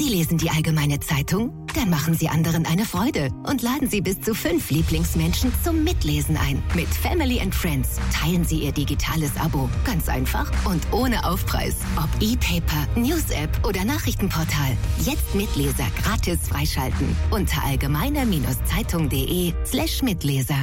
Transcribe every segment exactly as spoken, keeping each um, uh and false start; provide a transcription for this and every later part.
Sie lesen die Allgemeine Zeitung? Dann machen Sie anderen eine Freude und laden Sie bis zu fünf Lieblingsmenschen zum Mitlesen ein. Mit Family and Friends teilen Sie Ihr digitales Abo. Ganz einfach und ohne Aufpreis. Ob E-Paper, News-App oder Nachrichtenportal. Jetzt Mitleser gratis freischalten. Unter allgemeine-zeitung.de slash Mitleser.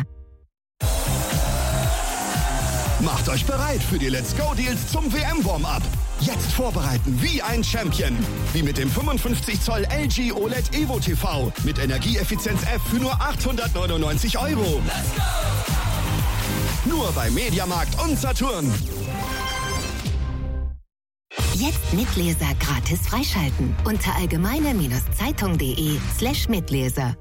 Macht euch bereit für die Let's Go Deals zum W M-Warm-Up. Jetzt vorbereiten wie ein Champion. Wie mit dem fünfundfünfzig Zoll L G O L E D Evo T V mit Energieeffizienz F für nur achthundertneunundneunzig Euro. Let's go! Nur bei Mediamarkt und Saturn. Jetzt Mitleser gratis freischalten. Unter allgemeine-zeitung.de slash Mitleser.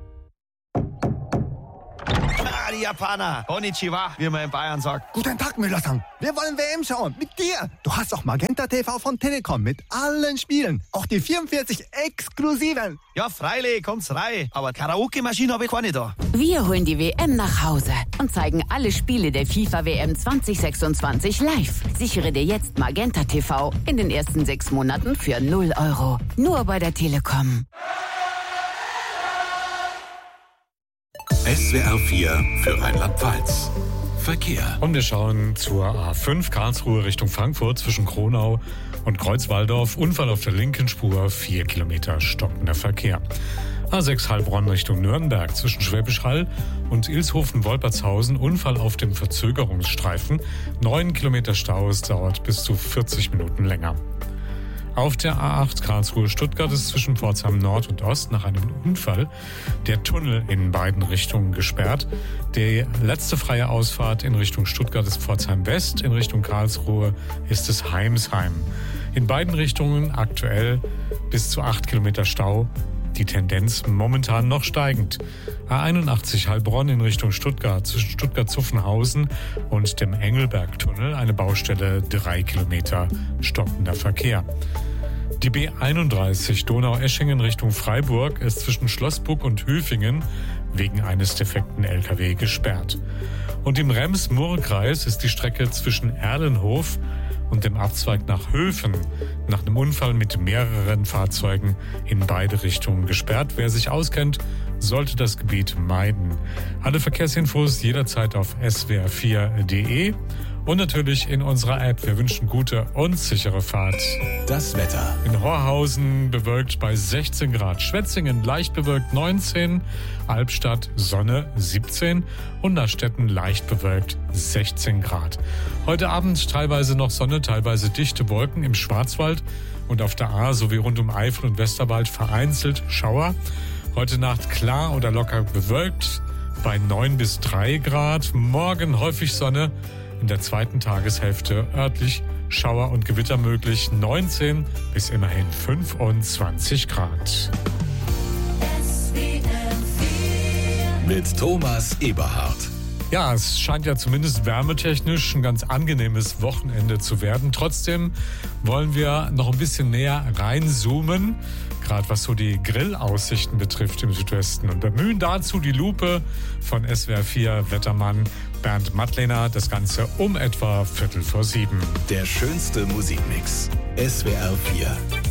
Die Japaner. Konnichiwa, wie man in Bayern sagt. Guten Tag, Müller-san. Wir wollen W M schauen. Mit dir. Du hast doch Magenta T V von Telekom mit allen Spielen. Auch die vierundvierzig exklusiven. Ja, freilich, kommt's rein. Aber Karaoke-Maschine habe ich keine da. Wir holen die W M nach Hause und zeigen alle Spiele der FIFA W M zwanzig sechsundzwanzig live. Sichere dir jetzt Magenta T V in den ersten sechs Monaten für null Euro. Nur bei der Telekom. S W R vier für Rheinland-Pfalz. Verkehr. Und wir schauen zur A fünf Karlsruhe Richtung Frankfurt zwischen Kronau und Kreuzwaldorf. Unfall auf der linken Spur, vier Kilometer stockender Verkehr. A sechs Heilbronn Richtung Nürnberg zwischen Schwäbisch Hall und Ilshofen-Wolpertshausen. Unfall auf dem Verzögerungsstreifen. neun Kilometer Stau, es dauert bis zu vierzig Minuten länger. Auf der A acht Karlsruhe-Stuttgart ist zwischen Pforzheim Nord und Ost nach einem Unfall der Tunnel in beiden Richtungen gesperrt. Die letzte freie Ausfahrt in Richtung Stuttgart ist Pforzheim West, in Richtung Karlsruhe ist es Heimsheim. In beiden Richtungen aktuell bis zu acht Kilometer Stau. Die Tendenz momentan noch steigend. A einundachtzig Heilbronn in Richtung Stuttgart zwischen Stuttgart-Zuffenhausen und dem Engelbergtunnel. Eine Baustelle, drei Kilometer stockender Verkehr. Die B einunddreißig Donau-Eschingen Richtung Freiburg ist zwischen Schlossburg und Höfingen wegen eines defekten L K W gesperrt. Und im Rems-Murr-Kreis ist die Strecke zwischen Erlenhof und dem Abzweig nach Höfen nach einem Unfall mit mehreren Fahrzeugen in beide Richtungen gesperrt. Wer sich auskennt, sollte das Gebiet meiden. Alle Verkehrsinfos jederzeit auf s w r vier punkt d e und natürlich in unserer App. Wir wünschen gute und sichere Fahrt. Das Wetter. In Horhausen bewölkt bei sechzehn Grad, Schwetzingen leicht bewölkt neunzehn, Albstadt Sonne siebzehn und Nastetten leicht bewölkt sechzehn Grad. Heute Abend teilweise noch Sonne, teilweise dichte Wolken im Schwarzwald und auf der A sowie rund um Eifel und Westerwald vereinzelt Schauer. Heute Nacht klar oder locker bewölkt bei neun bis drei Grad. Morgen häufig Sonne. In der zweiten Tageshälfte örtlich Schauer und Gewitter möglich, neunzehn bis immerhin fünfundzwanzig Grad. Mit Thomas Eberhardt. Ja, es scheint ja zumindest wärmetechnisch ein ganz angenehmes Wochenende zu werden. Trotzdem wollen wir noch ein bisschen näher reinzoomen, gerade was so die Grillaussichten betrifft im Südwesten. Und bemühen dazu die Lupe von S W R vier Wettermann Bernd Mattlehner. Das Ganze um etwa Viertel vor sieben. Der schönste Musikmix. S W R vier.